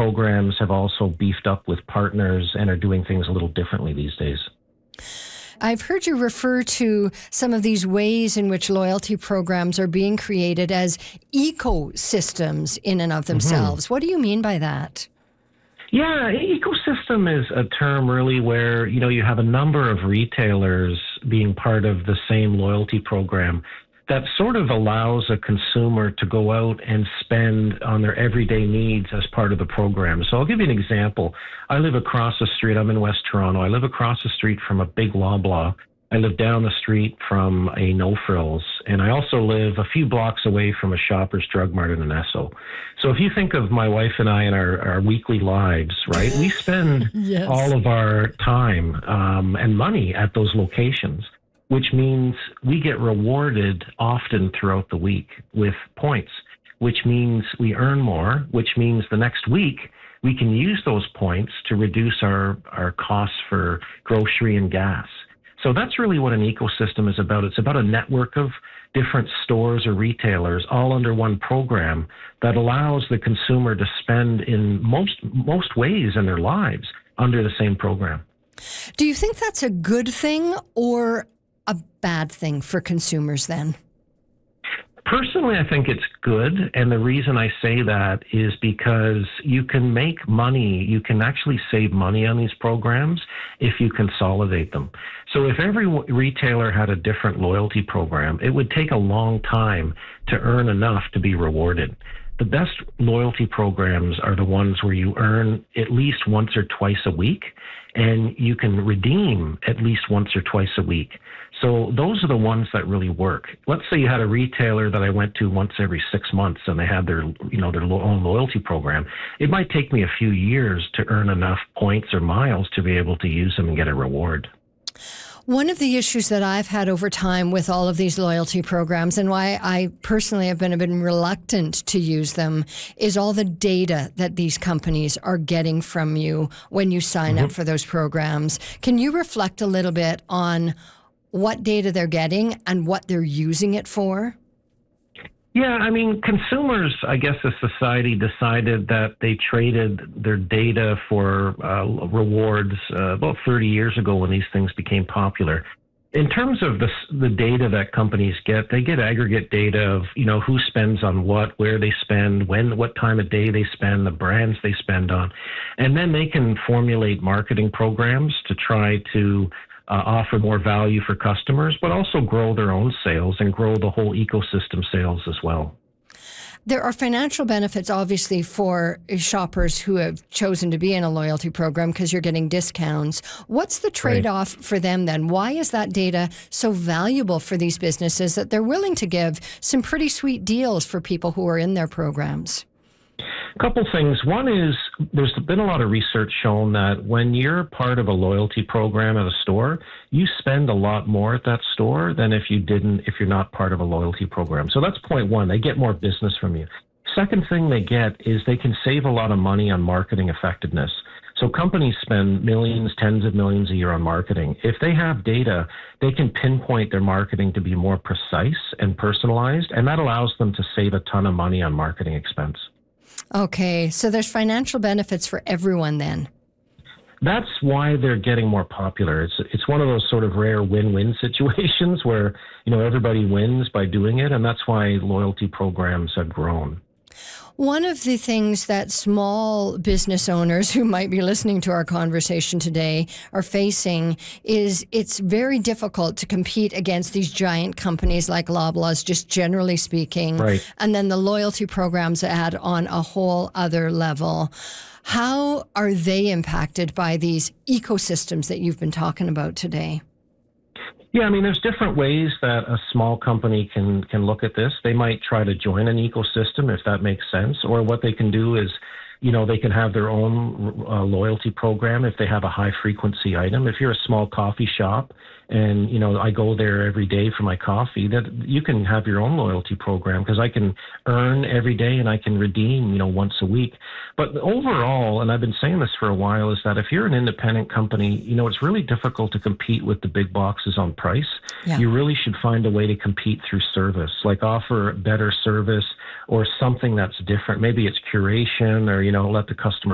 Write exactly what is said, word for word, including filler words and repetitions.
programs have also beefed up with partners and are doing things a little differently these days. I've heard you refer to some of these ways in which loyalty programs are being created as ecosystems in and of themselves. Mm-hmm. What do you mean by that? Yeah, ecosystem is a term really where, you know, you have a number of retailers being part of the same loyalty program that sort of allows a consumer to go out and spend on their everyday needs as part of the program. So I'll give you an example. I live across the street. I'm in West Toronto. I live across the street from a big Loblaw. I live down the street from a No Frills, and I also live a few blocks away from a Shoppers Drug Mart in Esso. So if you think of my wife and I in our, our weekly lives, right, we spend yes. all of our time um, and money at those locations, which means we get rewarded often throughout the week with points, which means we earn more, which means the next week we can use those points to reduce our, our costs for grocery and gas. So that's really what an ecosystem is about. It's about a network of different stores or retailers all under one program that allows the consumer to spend in most most ways in their lives under the same program. Do you think that's a good thing or a bad thing for consumers then? Personally, I think it's good. And the reason I say that is because you can make money, you can actually save money on these programs if you consolidate them. So if every retailer had a different loyalty program, it would take a long time to earn enough to be rewarded. The best loyalty programs are the ones where you earn at least once or twice a week, and you can redeem at least once or twice a week. So those are the ones that really work. Let's say you had a retailer that I went to once every six months and they had their, you know, their own loyalty program. It might take me a few years to earn enough points or miles to be able to use them and get a reward. One of the issues that I've had over time with all of these loyalty programs and why I personally have been a bit reluctant to use them is all the data that these companies are getting from you when you sign mm-hmm. up for those programs. Can you reflect a little bit on what data they're getting and what they're using it for? Yeah, I mean, consumers, I guess the society decided that they traded their data for uh, rewards uh, about thirty years ago when these things became popular. In terms of the, the data that companies get, they get aggregate data of, you know, who spends on what, where they spend, when, what time of day they spend, the brands they spend on. And then they can formulate marketing programs to try to Uh, offer more value for customers, but also grow their own sales and grow the whole ecosystem sales as well. There are financial benefits, obviously, for shoppers who have chosen to be in a loyalty program because you're getting discounts. What's the trade-off right. for them then? Why is that data so valuable for these businesses that they're willing to give some pretty sweet deals for people who are in their programs? A couple things. One is there's been a lot of research shown that when you're part of a loyalty program at a store, you spend a lot more at that store than if you didn't, if you're not part of a loyalty program. So that's point one. They get more business from you. Second thing they get is they can save a lot of money on marketing effectiveness. So companies spend millions, tens of millions a year on marketing. If they have data, they can pinpoint their marketing to be more precise and personalized, and that allows them to save a ton of money on marketing expense. Okay, so there's financial benefits for everyone then. That's why they're getting more popular. It's it's one of those sort of rare win-win situations where, you know, everybody wins by doing it, and that's why loyalty programs have grown. One of the things that small business owners who might be listening to our conversation today are facing is it's very difficult to compete against these giant companies like Loblaws, just generally speaking. Right. And then the loyalty programs add on a whole other level. How are they impacted by these ecosystems that you've been talking about today? Yeah, I mean, there's different ways that a small company can can look at this. They might try to join an ecosystem if that makes sense, or what they can do is, you know, they can have their own uh, loyalty program if they have a high frequency item. If you're a small coffee shop and, you know, I go there every day for my coffee, that you can have your own loyalty program because I can earn every day and I can redeem, you know, once a week. But overall, and I've been saying this for a while, is that if you're an independent company, you know, it's really difficult to compete with the big boxes on price. Yeah. You really should find a way to compete through service, like offer better service or something that's different. Maybe it's curation or, you know, let the customer